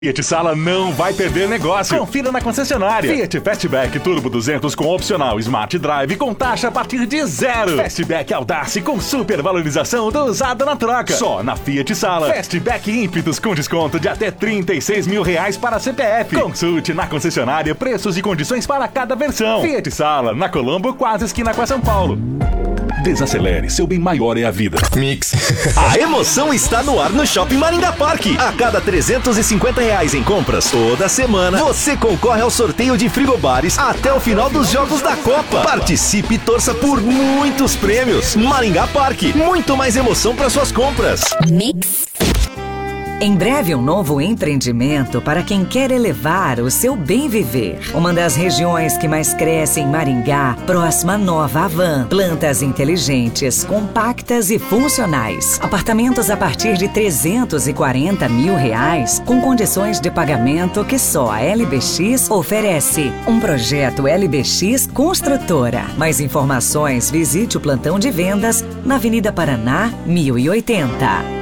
Fiat Sala não vai perder negócio. Confira na concessionária. Fiat Fastback Turbo 200 com opcional Smart Drive com taxa a partir de 0. Fastback Audace com supervalorização do usado na troca. Só na Fiat Sala. Fastback Ímpetus com desconto de até R$36 mil para CPF. Consulte na concessionária preços e condições para cada versão. Fiat Sala, na Colombo, quase esquina com a São Paulo. Desacelere, seu bem maior é a vida. Mix. A emoção está no ar no Shopping Maringá Parque. A cada R$350 em compras toda semana, você concorre ao sorteio de frigobares até o final dos Jogos da Copa. Participe e torça por muitos prêmios. Maringá Parque, muito mais emoção para suas compras. Mix. Em breve, um novo empreendimento para quem quer elevar o seu bem viver. Uma das regiões que mais cresce em Maringá, próxima à Nova Havan. Plantas inteligentes, compactas e funcionais. Apartamentos a partir de R$340 mil, com condições de pagamento que só a LBX oferece. Um projeto LBX Construtora. Mais informações, visite o plantão de vendas na Avenida Paraná, 1080.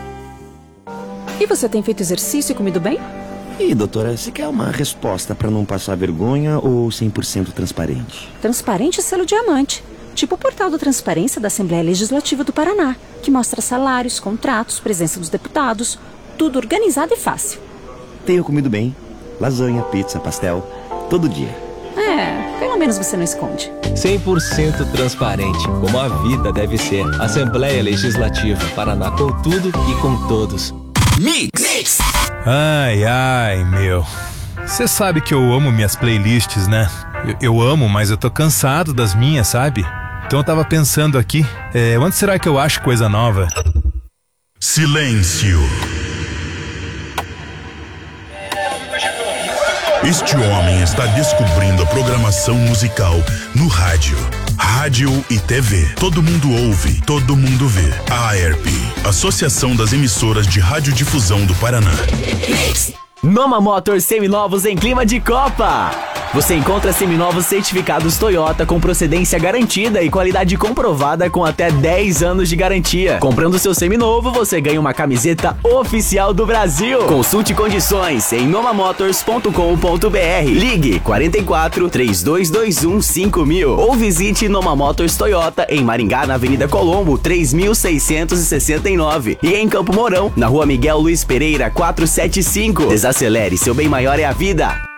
E você tem feito exercício e comido bem? E doutora, você quer uma resposta para não passar vergonha ou 100% transparente? Transparente e selo diamante. Tipo o portal da transparência da Assembleia Legislativa do Paraná, que mostra salários, contratos, presença dos deputados, tudo organizado e fácil. Tenho comido bem. Lasanha, pizza, pastel, todo dia. Pelo menos você não esconde. 100% transparente, como a vida deve ser. Assembleia Legislativa, Paraná com tudo e com todos. Mix. Ai, meu. Você sabe que eu amo minhas playlists, né? Eu amo, mas eu tô cansado das minhas, sabe? Então eu tava pensando aqui, onde será que eu acho coisa nova? Silêncio. Este homem está descobrindo a programação musical no rádio e TV. Todo mundo ouve, todo mundo vê. A AERP, Associação das Emissoras de Radiodifusão do Paraná. Noma Motors seminovos em clima de Copa. Você encontra seminovos certificados Toyota com procedência garantida e qualidade comprovada com até 10 anos de garantia. Comprando seu seminovo, você ganha uma camiseta oficial do Brasil. Consulte condições em nomamotors.com.br. Ligue 44 3221 5000 ou visite Noma Motors Toyota em Maringá, na Avenida Colombo, 3669 e em Campo Mourão, na Rua Miguel Luiz Pereira, 475. Desacelere, seu bem maior é a vida.